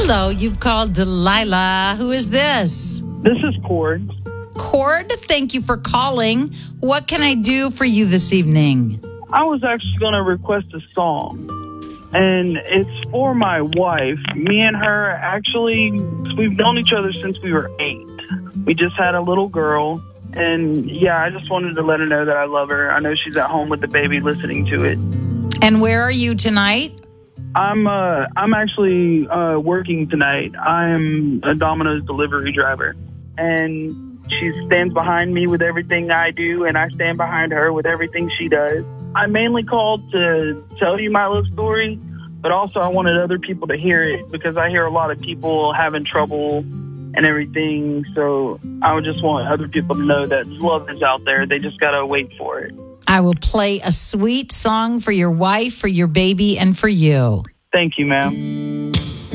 Hello, you've called Delilah. Who is this? This is Cord. Cord, thank you for calling. What can I do for you this evening? I was actually going to request a song, and it's for my wife. Me and her, actually, we've known each other since we were 8. We just had a little girl, and yeah, I just wanted to let her know that I love her. I know she's at home with the baby listening to it. And where are you tonight? I'm actually working tonight. I am a Domino's delivery driver, and she stands behind me with everything I do, and I stand behind her with everything she does. I mainly called to tell you my little story, but also I wanted other people to hear it because I hear a lot of people having trouble and everything. So I would just want other people to know that love is out there. They just got to wait for it. I will play a sweet song for your wife, for your baby, and for you. Thank you, ma'am.